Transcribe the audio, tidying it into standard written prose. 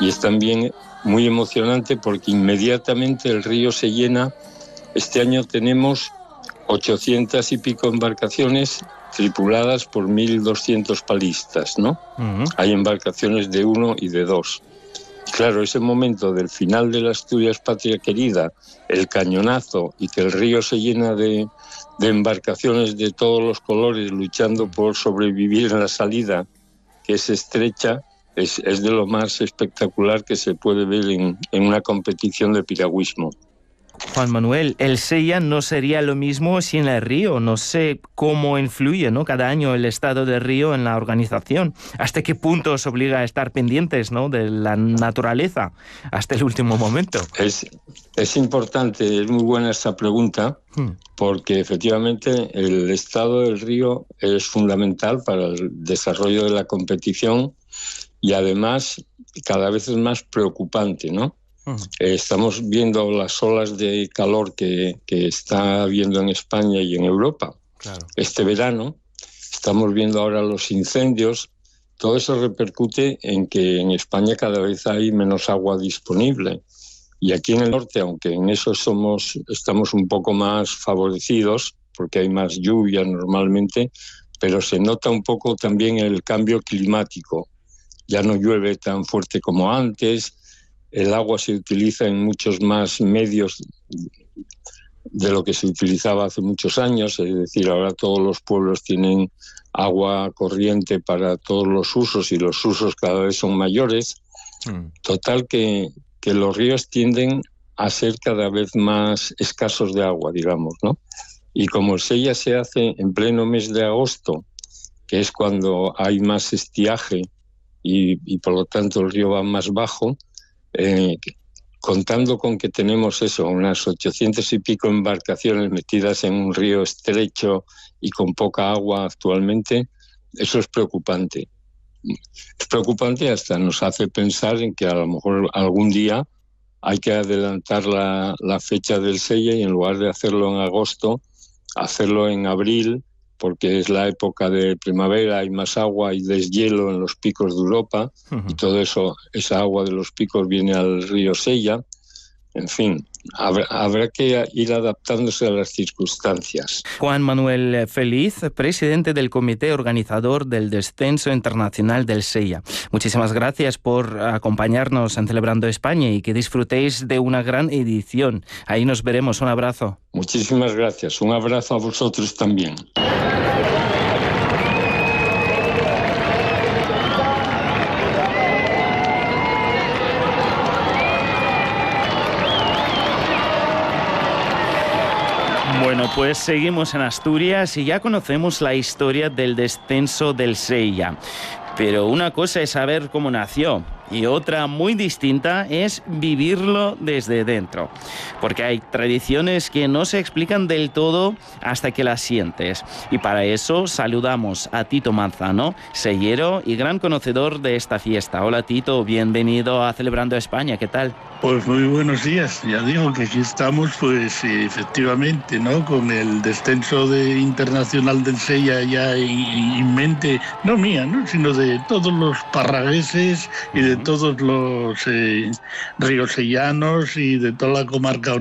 Y es también muy emocionante porque inmediatamente el río se llena. Este año tenemos 800 y pico embarcaciones tripuladas por 1.200 palistas, ¿no? Hay embarcaciones de 1 y de 2. Claro, ese momento del final de la Asturias Patria Querida, el cañonazo y que el río se llena de embarcaciones de todos los colores luchando por sobrevivir en la salida, que es estrecha, es de lo más espectacular que se puede ver en una competición de piragüismo. Juan Manuel, el Sella no sería lo mismo sin el río. No sé cómo influye, ¿no?, cada año el estado del río en la organización. ¿Hasta qué punto os obliga a estar pendientes, ¿no?, de la naturaleza hasta el último momento? Es importante, es muy buena esta pregunta, porque efectivamente el estado del río es fundamental para el desarrollo de la competición y además cada vez es más preocupante, ¿no? Estamos viendo las olas de calor que está habiendo en España y en Europa. Claro. Este verano estamos viendo ahora los incendios. Todo eso repercute en que en España cada vez hay menos agua disponible. Y aquí en el norte, aunque en eso estamos un poco más favorecidos, porque hay más lluvia normalmente, pero se nota un poco también el cambio climático. Ya no llueve tan fuerte como antes. El agua se utiliza en muchos más medios de lo que se utilizaba hace muchos años, es decir, ahora todos los pueblos tienen agua corriente para todos los usos y los usos cada vez son mayores. Total que los ríos tienden a ser cada vez más escasos de agua, digamos, ¿no? Y como el Sella se hace en pleno mes de agosto, que es cuando hay más estiaje y por lo tanto el río va más bajo, contando con que tenemos unas 800 y pico embarcaciones metidas en un río estrecho y con poca agua actualmente, eso es preocupante. Es preocupante, hasta nos hace pensar en que a lo mejor algún día hay que adelantar la fecha del Sella y en lugar de hacerlo en agosto, hacerlo en abril, porque es la época de primavera, hay más agua, hay deshielo en los picos de Europa, y todo eso, esa agua de los picos viene al río Sella. En fin, habrá que ir adaptándose a las circunstancias. Juan Manuel Feliz, presidente del comité organizador del Descenso Internacional del Sella. Muchísimas gracias por acompañarnos en Celebrando España y que disfrutéis de una gran edición. Ahí nos veremos. Un abrazo. Muchísimas gracias. Un abrazo a vosotros también. Bueno, pues seguimos en Asturias y ya conocemos la historia del descenso del Sella. Pero una cosa es saber cómo nació y otra muy distinta es vivirlo desde dentro. Porque hay tradiciones que no se explican del todo hasta que las sientes. Y para eso saludamos a Tito Manzano, sellero y gran conocedor de esta fiesta. Hola Tito, bienvenido a Celebrando España, ¿qué tal? Pues muy buenos días, ya digo que aquí estamos pues efectivamente, ¿no?, con el descenso internacional del Sella ya en mente, no mía, ¿no?, sino de todos los parragueses y de todos los riosellanos y de toda la comarca